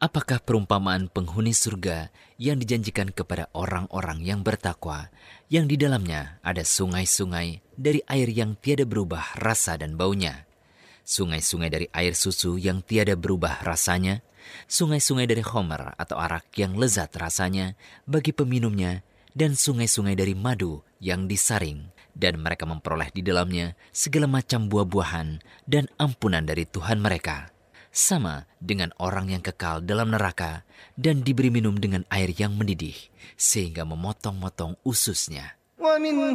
Apakah perumpamaan penghuni surga yang dijanjikan kepada orang-orang yang bertakwa, yang di dalamnya ada sungai-sungai dari air yang tiada berubah rasa dan baunya, sungai-sungai dari air susu yang tiada berubah rasanya, sungai-sungai dari khomer atau arak yang lezat rasanya bagi peminumnya, dan sungai-sungai dari madu yang disaring, dan mereka memperoleh di dalamnya segala macam buah-buahan dan ampunan dari Tuhan mereka. Sama dengan orang yang kekal dalam neraka dan diberi minum dengan air yang mendidih, sehingga memotong-motong ususnya.